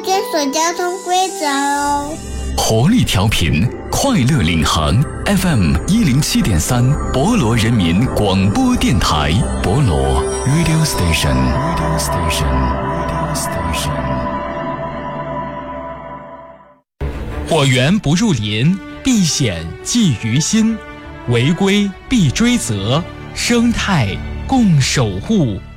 遵守交通规则哦。 活力调频，快乐领航 FM 107.3，博罗人民广播电台，博罗 Radio Station。 火源不入林，避险忌于心，违规必追责，生态共守护。